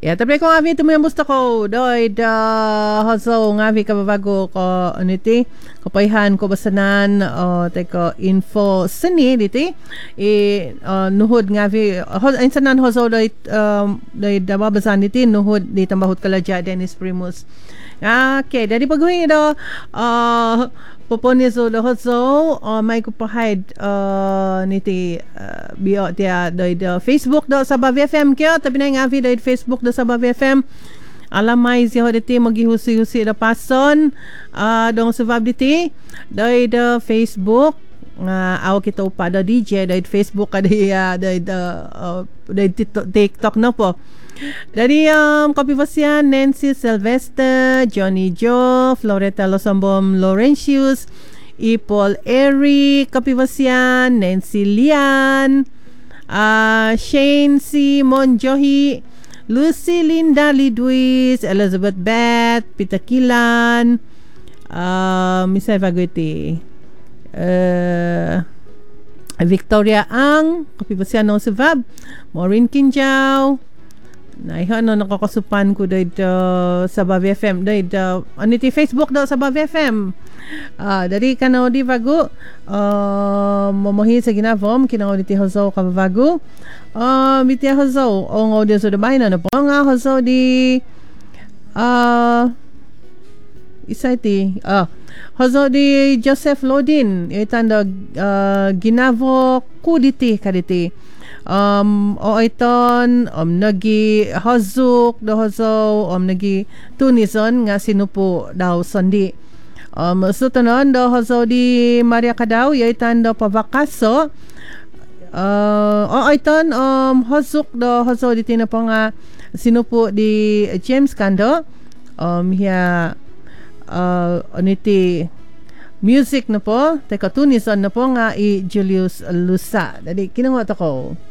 Ya, tapi ko ngavi tu yang gusto ko. Doi da hazo ngavi ka bago ko aniti. Kapayhan ko basanan teko info seni diti. Nuhod ngavi insanan hazo doi da babasan diti nuhod di tambahut kalaja Dennis Primus. Okay, dari pagawin do poponizo do hazo may kupahid niti bio dia doi da Facebook do Sabah FM kyo tapi na ngavi doi Facebook do Sabah FM alamay siya diti magihusi-husi da pason dong sebab diti doi da Facebook aw kita upa da DJ doi Facebook ada doi TikTok na po. Dari Kapivasian, Nancy Sylvester, Johnny Joe, Floreta Losombom Laurentius, Paul Eric Kapivasian, Nancy Lian, Shane C. Monjohi, Lucy Linda Lidwis, Elizabeth Beth, Peter Kilan, Misay Vaguiti, Victoria Ang, Kapivasian no Sebab, Maureen Kinjao, Naihan no nakakasupan ko dahil Sabah FM dahil aniti Facebook daw Sabah FM dari kanaw di bago momohi sa ginavom kinaw diti hozo kabago miti hozo ang audio so dabay na po nga hozo di isaiti hozo di Joseph Lodin itanda ginavo kuditi kaditi oiton nagi hazuk do hazo nagi tunison nga sinupo daw sandi sutunon do hazo di Maria Kadaw yaitan do pabakaso oiton hazuk do hazo di tinapo nga sinupo di James Kando hiya oniti music na po teka tunison na po nga i Julius Lusa. Jadi kinangot ako